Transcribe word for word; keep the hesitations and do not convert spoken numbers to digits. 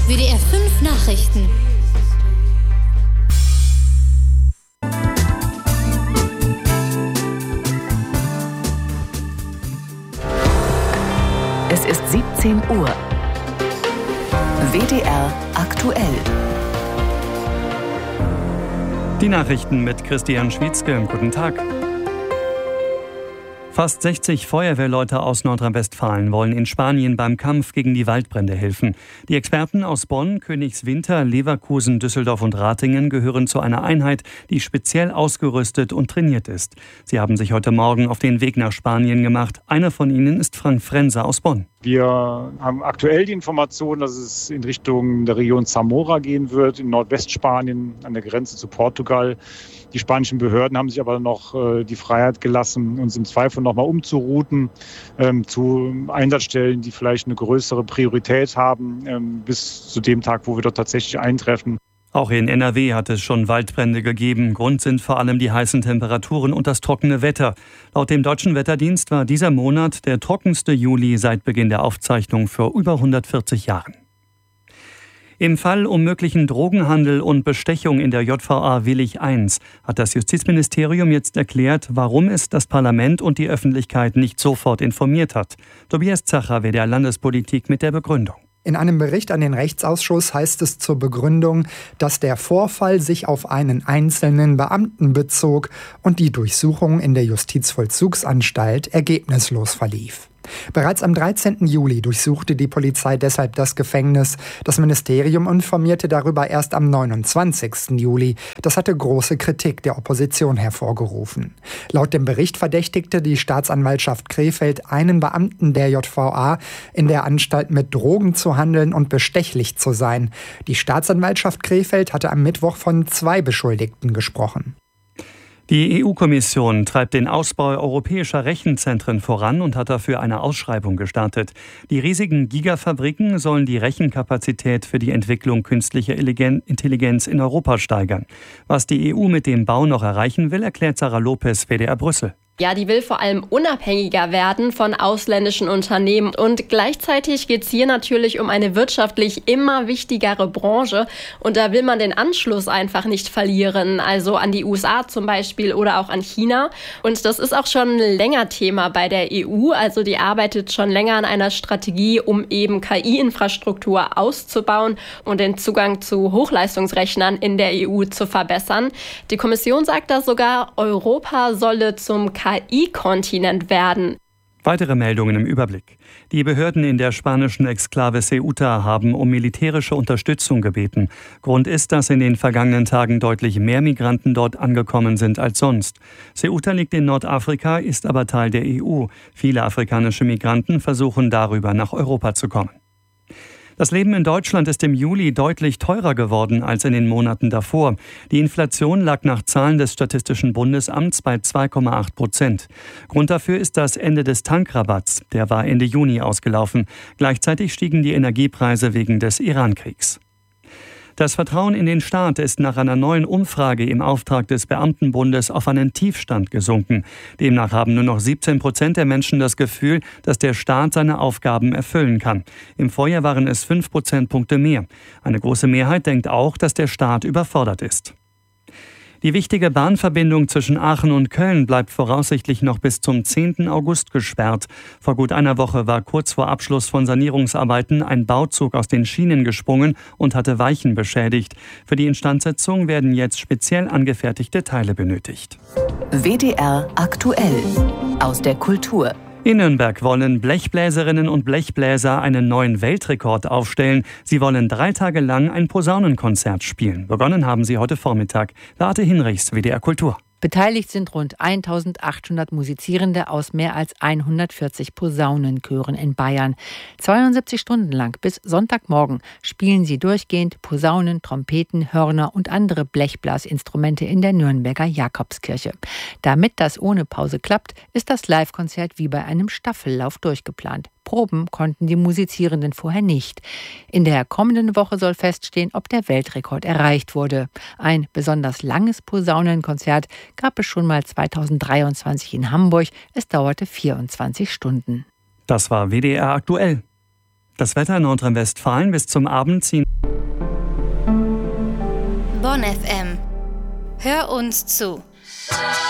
W D R fünf Nachrichten. Es ist siebzehn Uhr. W D R aktuell. Die Nachrichten mit Christian Schwietzke. Guten Tag. Fast sechzig Feuerwehrleute aus Nordrhein-Westfalen wollen in Spanien beim Kampf gegen die Waldbrände helfen. Die Experten aus Bonn, Königswinter, Leverkusen, Düsseldorf und Ratingen gehören zu einer Einheit, die speziell ausgerüstet und trainiert ist. Sie haben sich heute Morgen auf den Weg nach Spanien gemacht. Einer von ihnen ist Frank Frenser aus Bonn. Wir haben aktuell die Information, dass es in Richtung der Region Zamora gehen wird, in Nordwestspanien an der Grenze zu Portugal. Die spanischen Behörden haben sich aber noch äh, die Freiheit gelassen, uns im Zweifel nochmal umzurouten ähm, zu Einsatzstellen, die vielleicht eine größere Priorität haben, ähm, bis zu dem Tag, wo wir dort tatsächlich eintreffen. Auch in N R W hat es schon Waldbrände gegeben. Grund sind vor allem die heißen Temperaturen und das trockene Wetter. Laut dem Deutschen Wetterdienst war dieser Monat der trockenste Juli seit Beginn der Aufzeichnung vor über hundertvierzig Jahren. Im Fall um möglichen Drogenhandel und Bestechung in der J V A Willich eins hat das Justizministerium jetzt erklärt, warum es das Parlament und die Öffentlichkeit nicht sofort informiert hat. Tobias Zacher, W D R Landespolitik, mit der Begründung. In einem Bericht an den Rechtsausschuss heißt es zur Begründung, dass der Vorfall sich auf einen einzelnen Beamten bezog und die Durchsuchung in der Justizvollzugsanstalt ergebnislos verlief. Bereits am dreizehnten Juli durchsuchte die Polizei deshalb das Gefängnis. Das Ministerium informierte darüber erst am neunundzwanzigsten Juli. Das hatte große Kritik der Opposition hervorgerufen. Laut dem Bericht verdächtigte die Staatsanwaltschaft Krefeld einen Beamten der J V A, in der Anstalt mit Drogen zu handeln und bestechlich zu sein. Die Staatsanwaltschaft Krefeld hatte am Mittwoch von zwei Beschuldigten gesprochen. Die E U-Kommission treibt den Ausbau europäischer Rechenzentren voran und hat dafür eine Ausschreibung gestartet. Die riesigen Gigafabriken sollen die Rechenkapazität für die Entwicklung künstlicher Intelligenz in Europa steigern. Was die E U mit dem Bau noch erreichen will, erklärt Sarah Lopez, W D R Brüssel. Ja, die will vor allem unabhängiger werden von ausländischen Unternehmen. Und gleichzeitig geht es hier natürlich um eine wirtschaftlich immer wichtigere Branche. Und da will man den Anschluss einfach nicht verlieren. Also an die U S A zum Beispiel oder auch an China. Und das ist auch schon länger Thema bei der E U. Also die arbeitet schon länger an einer Strategie, um eben K I-Infrastruktur auszubauen und den Zugang zu Hochleistungsrechnern in der E U zu verbessern. Die Kommission sagt da sogar, Europa solle zum K I-Kontinent werden. Weitere Meldungen im Überblick. Die Behörden in der spanischen Exklave Ceuta haben um militärische Unterstützung gebeten. Grund ist, dass in den vergangenen Tagen deutlich mehr Migranten dort angekommen sind als sonst. Ceuta liegt in Nordafrika, ist aber Teil der E U. Viele afrikanische Migranten versuchen darüber nach Europa zu kommen. Das Leben in Deutschland ist im Juli deutlich teurer geworden als in den Monaten davor. Die Inflation lag nach Zahlen des Statistischen Bundesamts bei zwei Komma acht Prozent. Grund dafür ist das Ende des Tankrabatts. Der war Ende Juni ausgelaufen. Gleichzeitig stiegen die Energiepreise wegen des Iran-Kriegs. Das Vertrauen in den Staat ist nach einer neuen Umfrage im Auftrag des Beamtenbundes auf einen Tiefstand gesunken. Demnach haben nur noch siebzehn Prozent der Menschen das Gefühl, dass der Staat seine Aufgaben erfüllen kann. Im Vorjahr waren es fünf Prozentpunkte mehr. Eine große Mehrheit denkt auch, dass der Staat überfordert ist. Die wichtige Bahnverbindung zwischen Aachen und Köln bleibt voraussichtlich noch bis zum zehnten August gesperrt. Vor gut einer Woche war kurz vor Abschluss von Sanierungsarbeiten ein Bauzug aus den Schienen gesprungen und hatte Weichen beschädigt. Für die Instandsetzung werden jetzt speziell angefertigte Teile benötigt. W D R aktuell aus der Kultur. In Nürnberg wollen Blechbläserinnen und Blechbläser einen neuen Weltrekord aufstellen. Sie wollen drei Tage lang ein Posaunenkonzert spielen. Begonnen haben sie heute Vormittag. Beate Hinrichs, W D R Kultur. Beteiligt sind rund eintausendachthundert Musizierende aus mehr als hundertvierzig Posaunenchören in Bayern. zweiundsiebzig Stunden lang bis Sonntagmorgen spielen sie durchgehend Posaunen, Trompeten, Hörner und andere Blechblasinstrumente in der Nürnberger Jakobskirche. Damit das ohne Pause klappt, ist das Live-Konzert wie bei einem Staffellauf durchgeplant. Proben konnten die Musizierenden vorher nicht. In der kommenden Woche soll feststehen, ob der Weltrekord erreicht wurde. Ein besonders langes Posaunenkonzert gab es schon mal zweitausenddreiundzwanzig in Hamburg. Es dauerte vierundzwanzig Stunden. Das war W D R aktuell. Das Wetter in Nordrhein-Westfalen: bis zum Abend ziehen. Bonn F M. Hör uns zu.